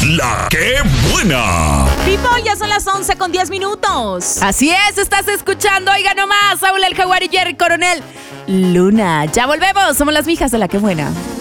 La que buena. Pipo, ya son las 11:10. Así es, estás escuchando, oiga nomás, Saúl el Jaguar y Jerry Coronel Luna. Ya volvemos, somos las mijas de La que buena.